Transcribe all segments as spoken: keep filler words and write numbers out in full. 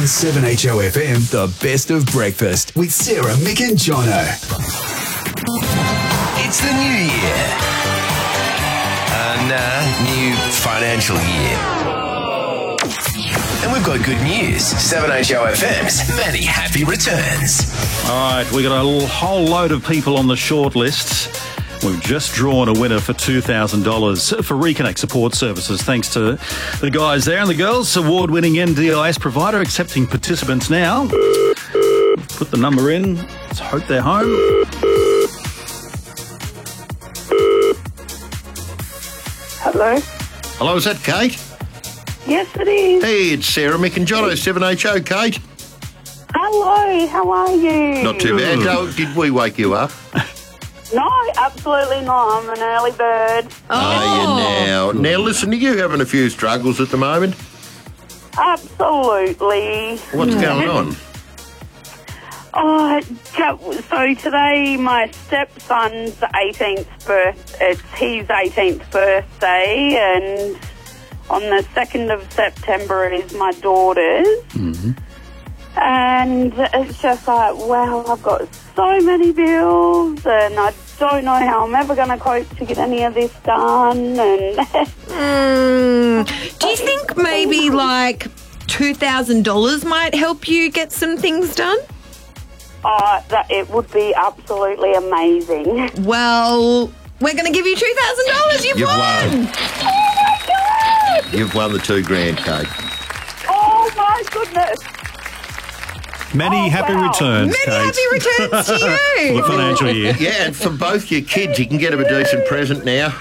On seven H O F M, the best of breakfast with Sarah, Mick and Jono. It's the new year. Uh, nah, new financial year. And we've got good news. seven H O F M's many happy returns. All right, we got a whole load of people on the short list. We've just drawn a winner for two thousand dollars for Reconnect Support Services. Thanks to the guys there and the girls. Award-winning N D I S provider accepting participants now. Put the number in. Let's hope they're home. Hello? Hello, is that Kate? Yes, it is. Hey, it's Sarah, Mick and Jono, seven H O, Kate. Hello, how are you? Not too bad. Oh, did we wake you up? No, absolutely not. I'm an early bird. Are you now? Now, listen, are you having a few struggles at the moment? Absolutely. What's going on? Oh, so today my stepson's eighteenth birth. It's his eighteenth birthday, and on the second of September is my daughter's. Mm-hmm. And it's just like, wow, I've got so many bills, and I don't know how I'm ever going to cope to get any of this done. And mm. Do you think maybe like two thousand dollars might help you get some things done? Oh, that, it would be absolutely amazing. Well, we're going to give you two thousand dollars. You've, You've won. won. Oh, my God! You've won the two grand, Kate. Oh, my goodness. Many Oh, happy wow. returns, Many Kate. happy returns to For you. the financial year. Yeah, and for both your kids, you can get them a decent present now.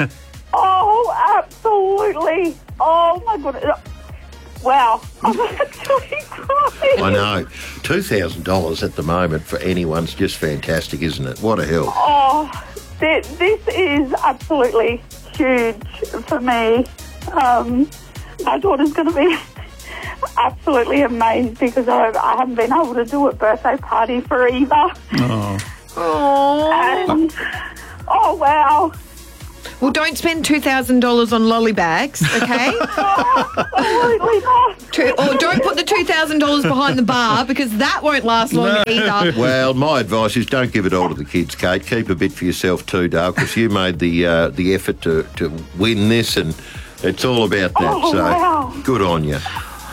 Oh, absolutely. Oh, my goodness. Wow. I'm actually crying. I know. two thousand dollars at the moment for anyone's just fantastic, isn't it? What a help. Oh, th- this is absolutely huge for me. Um, my daughter's going to be absolutely amazed because I, I haven't been able to do a birthday party for either. Oh. Oh. And, oh, wow. Well, don't spend two thousand dollars on lolly bags, okay? Absolutely not. Two, or don't put the two thousand dollars behind the bar because that won't last long either. Well, my advice is don't give it all to the kids, Kate. Keep a bit for yourself too, Dale, because you made the uh, the effort to, to win this, and it's all about that. Oh, so wow. good on you.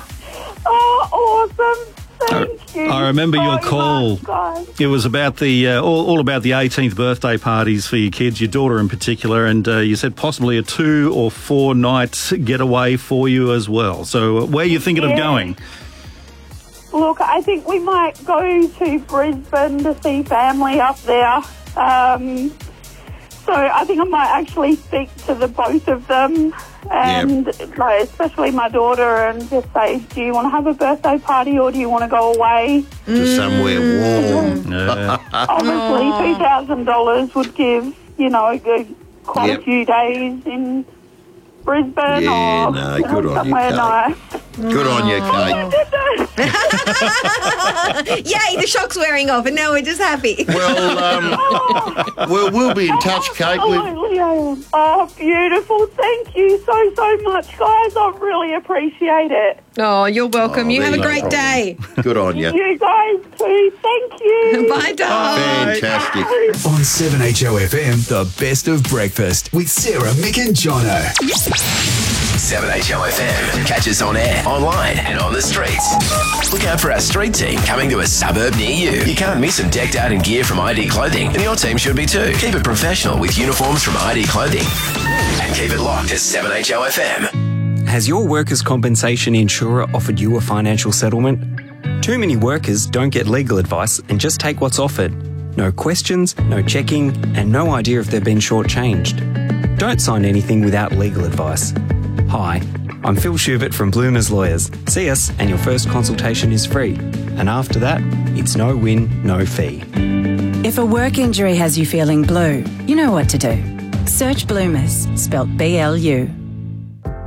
Oh, awesome. Thank you. I remember so your call. much, guys. It was about the uh, all, all about the eighteenth birthday parties for your kids, your daughter in particular, and uh, you said possibly a two or four night getaway for you as well. So uh, where are you thinking Yeah. of going? Look, I think we might go to Brisbane to see family up there. Um, so I think I might actually speak to the both of them, and like, especially my daughter, and just say, do you want to have a birthday party or do you want to go away? To somewhere warm. Uh, Obviously, two thousand dollars would give, you know, a, quite Yep. a few days in Brisbane Yeah, or no, you know, good on you, somewhere Kate. nice. Good on you, Kate. Yay, the shock's wearing off and now we're just happy. Well, um, well, we'll be in touch, Kate. We've, Absolutely, I am. Oh, beautiful. Thank you so, so much, guys. I really appreciate it. Oh, you're welcome. Oh, you have a no great problem. day. good on you. You guys too. Thank you. Bye, darling. Fantastic. On seven H O F M, the best of breakfast with Sarah, Mick and Jono. seven H O F M. Catch us on air, online, and on the streets. Look out for our street team coming to a suburb near you. You can't miss them decked out in gear from I D Clothing, and your team should be too. Keep it professional with uniforms from I D Clothing. And keep it locked to seven H O F M. Has your workers' compensation insurer offered you a financial settlement? Too many workers don't get legal advice and just take what's offered. No questions, no checking, and no idea if they've been shortchanged. Don't sign anything without legal advice. Hi, I'm Phil Schubert from Bloomers Lawyers. See us and your first consultation is free. And after that, it's no win, no fee. If a work injury has you feeling blue, you know what to do. Search Bloomers, spelt B L U.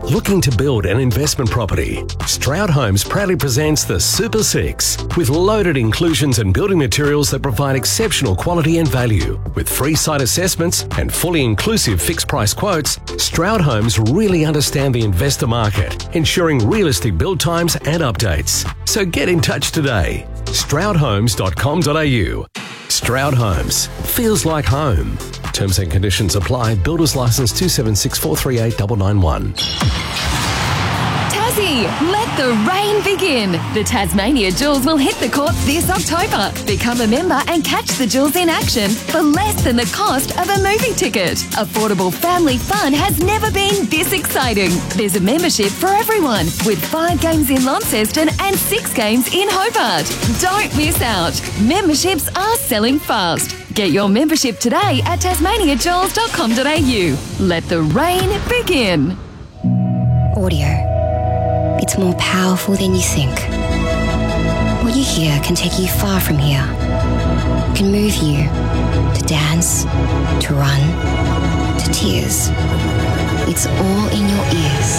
Looking to build an investment property? Stroud Homes proudly presents the Super Six with loaded inclusions and building materials that provide exceptional quality and value. With free site assessments and fully inclusive fixed price quotes, Stroud Homes really understand the investor market, ensuring realistic build times and updates. So get in touch today. stroud homes dot com dot a u. Stroud Homes. Feels like home. Terms and conditions apply. Builder's license two seven six four three eight nine nine one. Tassie, let the rain begin. The Tasmania Jewels will hit the courts this October. Become a member and catch the Jewels in action for less than the cost of a movie ticket. Affordable family fun has never been this exciting. There's a membership for everyone with five games in Launceston and six games in Hobart. Don't miss out. Memberships are selling fast. Get your membership today at tasmania jewels dot com dot a u. Let the rain begin. Audio. It's more powerful than you think. What you hear can take you far from here. It can move you to dance, to run, to tears. It's all in your ears.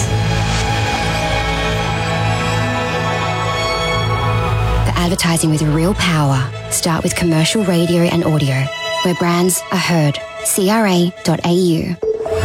For advertising with real power, start with commercial radio and audio, where brands are heard. c r a dot a u.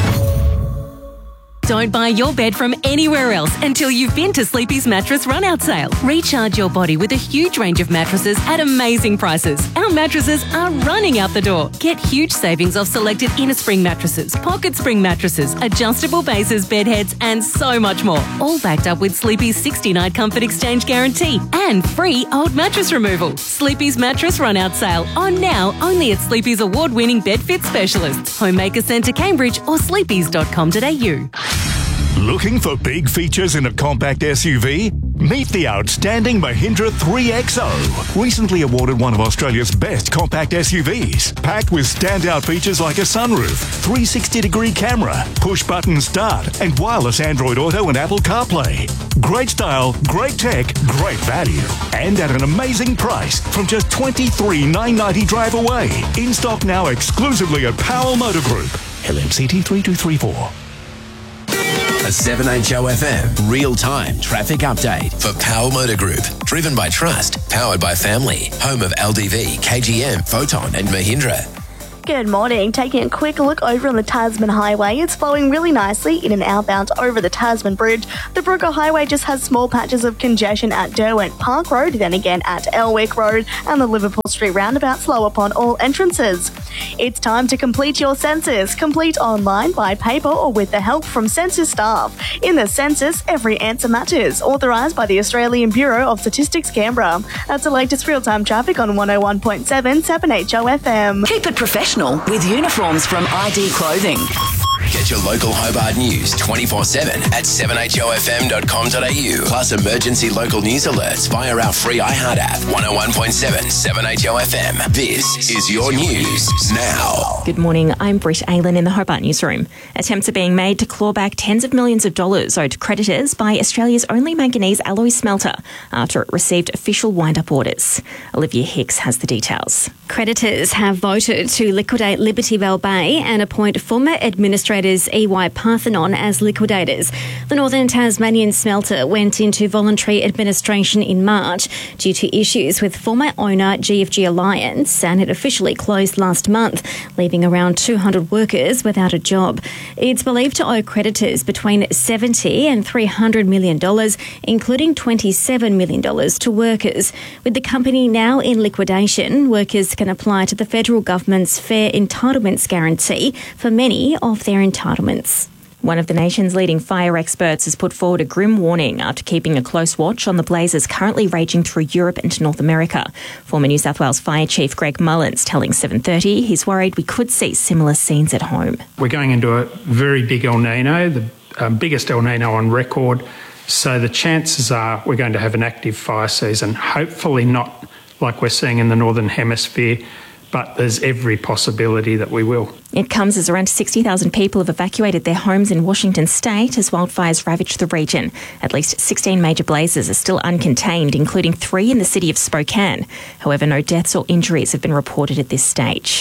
Don't buy your bed from anywhere else until you've been to Sleepy's Mattress Run-Out Sale. Recharge your body with a huge range of mattresses at amazing prices. Our mattresses are running out the door. Get huge savings off selected inner spring mattresses, pocket spring mattresses, adjustable bases, bed heads, and so much more. All backed up with Sleepy's sixty-night comfort exchange guarantee and free old mattress removal. Sleepy's Mattress Run-Out Sale on now only at Sleepy's award-winning bed fit specialists, Homemaker Centre Cambridge or sleepys dot com dot a u. Looking for big features in a compact S U V? Meet the outstanding Mahindra three X O, recently awarded one of Australia's best compact S U Vs. Packed with standout features like a sunroof, three sixty degree camera, push-button start, and wireless Android Auto and Apple CarPlay. Great style, great tech, great value. And at an amazing price from just twenty-three thousand nine hundred ninety drive away. In stock now exclusively at Powell Motor Group. L M C T three two three four. A seven H O F M real-time traffic update for Powell Motor Group. Driven by trust, powered by family. Home of L D V, K G M, Photon and Mahindra. Good morning. Taking a quick look over on the Tasman Highway. It's flowing really nicely in and outbound over the Tasman Bridge. The Brooker Highway just has small patches of congestion at Derwent Park Road, then again at Elwick Road, and the Liverpool Street roundabout slow upon all entrances. It's time to complete your census. Complete online, by paper, or with the help from census staff. In the census, every answer matters. Authorised by the Australian Bureau of Statistics, Canberra. That's the latest real-time traffic on one oh one point seven seven H O F M. Keep it professional with uniforms from I D Clothing. Get your local Hobart news twenty-four seven at seven h o f m dot com dot a u. Plus emergency local news alerts via our free iHeart app. one oh one point seven seven H O F M. This is your news now. Good morning, I'm Britt Aylan in the Hobart newsroom. Attempts are being made to claw back tens of millions of dollars owed to creditors by Australia's only manganese alloy smelter after it received official wind-up orders. Olivia Hicks has the details. Creditors have voted to liquidate Liberty Bell Bay and appoint former administrators E Y Parthenon as liquidators. The Northern Tasmanian smelter went into voluntary administration in March due to issues with former owner G F G Alliance, and it officially closed last month, leaving around two hundred workers without a job. It's believed to owe creditors between seventy and three hundred million dollars, including twenty-seven million dollars to workers. With the company now in liquidation, workers can apply to the federal government's Fair Entitlements Guarantee for many of their entitlements. One of the nation's leading fire experts has put forward a grim warning after keeping a close watch on the blazes currently raging through Europe and North America. Former New South Wales Fire Chief Greg Mullins telling seven thirty he's worried we could see similar scenes at home. We're going into a very big El Nino, the um, biggest El Nino on record, so the chances are we're going to have an active fire season, hopefully not like we're seeing in the Northern Hemisphere, but there's every possibility that we will. It comes as around sixty thousand people have evacuated their homes in Washington state as wildfires ravage the region. At least sixteen major blazes are still uncontained, including three in the city of Spokane. However, no deaths or injuries have been reported at this stage.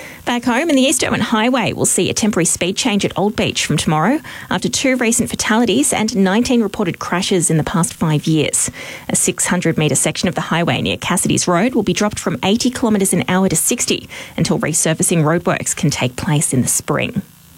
Back home, and the East Derwent Highway will see a temporary speed change at Old Beach from tomorrow after two recent fatalities and nineteen reported crashes in the past five years. A six hundred metre section of the highway near Cassidy's Road will be dropped from eighty kilometres an hour to sixty until resurfacing roadworks can take place in the spring.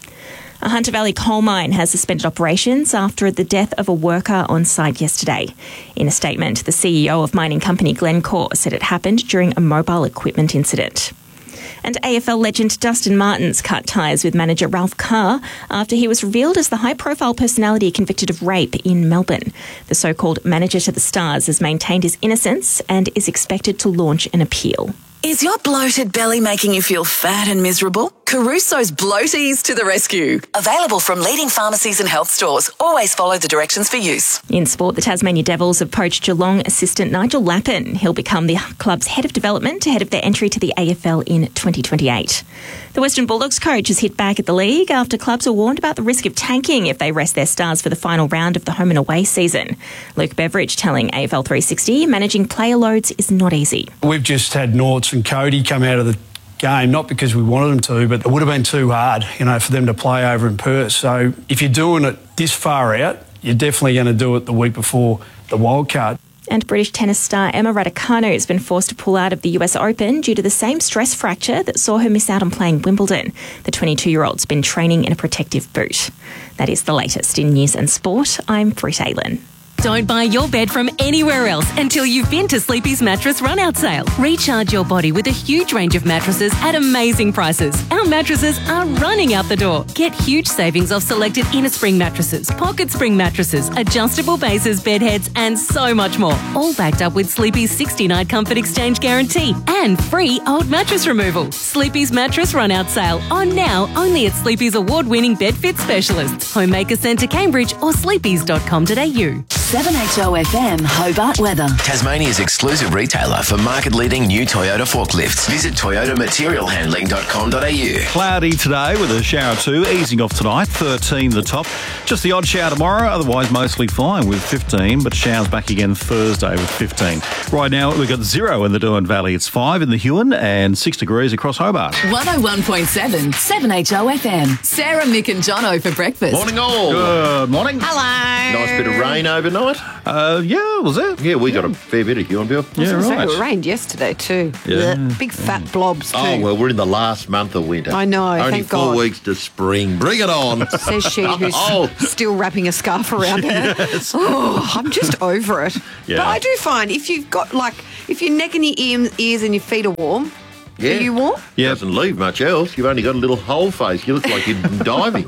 A Hunter Valley coal mine has suspended operations after the death of a worker on site yesterday. In a statement, the C E O of mining company Glencore said it happened during a mobile equipment incident. And A F L legend Dustin Martins cut ties with manager Ralph Carr after he was revealed as the high-profile personality convicted of rape in Melbourne. The so-called manager to the Stars has maintained his innocence and is expected to launch an appeal. Is your bloated belly making you feel fat and miserable? Caruso's Bloaties to the rescue. Available from leading pharmacies and health stores. Always follow the directions for use. In sport, the Tasmania Devils have poached Geelong assistant Nigel Lappin. He'll become the club's head of development ahead of their entry to the A F L in twenty twenty-eight. The Western Bulldogs coach has hit back at the league after clubs are warned about the risk of tanking if they rest their stars for the final round of the home and away season. Luke Beveridge telling A F L three sixty managing player loads is not easy. We've just had Norts and Cody come out of the game, not because we wanted them to, but it would have been too hard, you know, for them to play over in Perth. So if you're doing it this far out, you're definitely going to do it the week before the wild card. And British tennis star Emma Raducanu has been forced to pull out of the U S Open due to the same stress fracture that saw her miss out on playing Wimbledon. The twenty-two-year-old's been training in a protective boot. That is the latest in news and sport. I'm Britt Aylen. Don't buy your bed from anywhere else until you've been to Sleepy's Mattress Run-Out Sale. Recharge your body with a huge range of mattresses at amazing prices. Our mattresses are running out the door. Get huge savings off selected inner spring mattresses, pocket spring mattresses, adjustable bases, bed heads, and so much more. All backed up with Sleepy's sixty-night comfort exchange guarantee and free old mattress removal. Sleepy's Mattress Run-Out Sale on now only at Sleepy's award-winning bed fit specialists, Homemaker Centre Cambridge or sleepys dot com dot a u. seven H O F M Hobart weather. Tasmania's exclusive retailer for market-leading new Toyota forklifts. Visit toyota material handling dot com dot a u. Cloudy today with a shower or two, easing off tonight, thirteen the top. Just the odd shower tomorrow, otherwise mostly fine with fifteen, but showers back again Thursday with fifteen. Right now we've got zero in the Derwent Valley. It's five in the Huon and six degrees across Hobart. one oh one point seven, seven H O F M. Sarah, Mick and Jono for breakfast. Morning all. Good morning. Hello. Nice bit of rain overnight. Uh, yeah, was it? Yeah, we got a fair bit of Huonville. Yeah, right. It rained yesterday too. Yeah. The big fat blobs too. Oh, well, we're in the last month of winter. I know, Only thank four God. weeks to spring. Bring it on. Says she who's Oh. still wrapping a scarf around her. Yes. Oh, I'm just over it. Yeah. But I do find if you've got like if your neck and your ear- ears and your feet are warm, Yeah. are you warm? Yeah. Doesn't leave much else. You've only got a little whole face. You look like you're diving.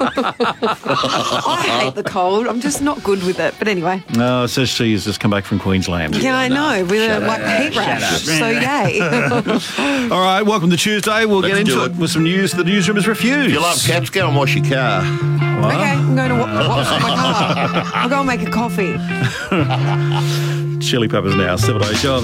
I hate the cold. I'm just not good with it. But anyway. No, it says she's just come back from Queensland. Yeah, I know. With a like heat rash. So yay. All right, welcome to Tuesday. We'll Let's get into do it. it. with some news. The newsroom is refused. If you love cats, go and wash your car. Okay, I'm going to wa- wash my car. I'll go and make a coffee. Chili peppers now, seven H O.